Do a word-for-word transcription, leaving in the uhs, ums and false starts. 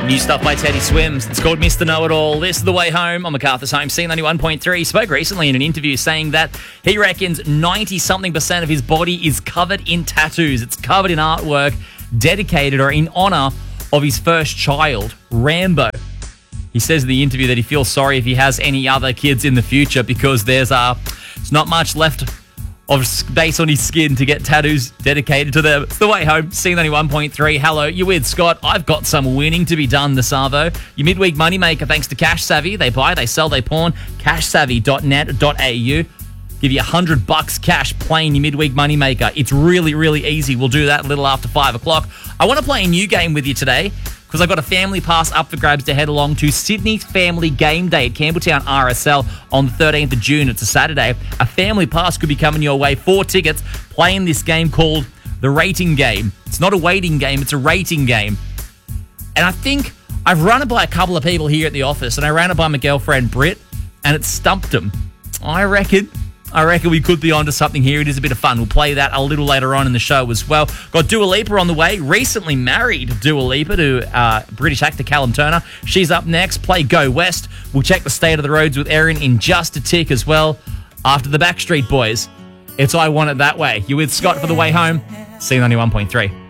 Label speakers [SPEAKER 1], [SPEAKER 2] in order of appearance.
[SPEAKER 1] New stuff by Teddy Swims. It's called Mister Know-It-All. This is The Way Home on MacArthur's Home, C ninety-one point three. He spoke recently in an interview saying that he reckons ninety-something percent of his body is covered in tattoos. It's covered in artwork dedicated or in honour of his first child, Rambo. He says in the interview that he feels sorry if he has any other kids in the future because there's uh, there's not much left of space on his skin to get tattoos dedicated to them. It's The Way Home, C ninety-one point three. Hello, you're with Scott. I've got some winning to be done this arvo. Your midweek moneymaker thanks to Cash Savvy. They buy, they sell, they pawn. cash savvy dot net dot a u. Give you a hundred bucks cash playing your midweek moneymaker. It's really, really easy. We'll do that a little after five o'clock. I want to play a new game with you today because I've got a family pass up for grabs to head along to Sydney's Family Game Day at Campbelltown R S L on the thirteenth of June. It's a Saturday. A family pass could be coming your way. Four tickets playing this game called the Rating Game. It's not a waiting game, it's a rating game. And I think I've run it by a couple of people here at the office, and I ran it by my girlfriend Britt, and it stumped them. I reckon... I reckon we could be onto something here. It is a bit of fun. We'll play that a little later on in the show as well. Got Dua Lipa on the way. Recently married Dua Lipa to uh, British actor Callum Turner. She's up next. Play Go West. We'll check the state of the roads with Erin in just a tick as well. After the Backstreet Boys, it's I Want It That Way. You're with Scott for The Way Home. C ninety-one point three.